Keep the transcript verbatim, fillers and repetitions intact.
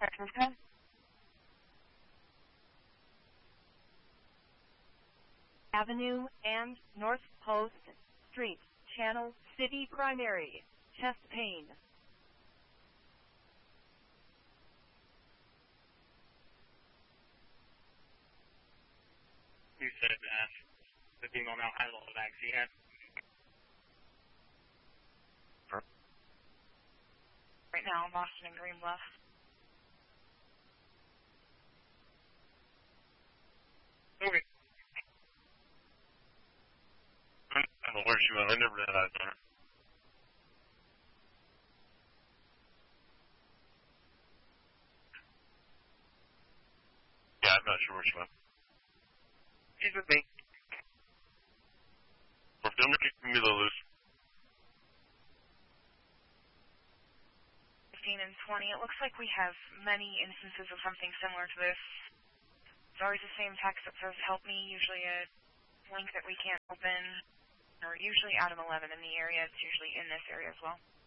Francisco. Avenue and North Post Street, Channel City Primary, chest pain. You said uh, the female male has all the vaccine. Right now, Boston and Green Bluff. Okay. I don't know where she went. I never had that on her. Yeah, I'm not sure where she went. She's with me. Or if they're kicking me the loose. fifteen and twenty. It looks like we have many instances of something similar to this. It's always the same text that says, help me, usually a link that we can't open, or usually Adam eleven in the area. It's usually in this area as well.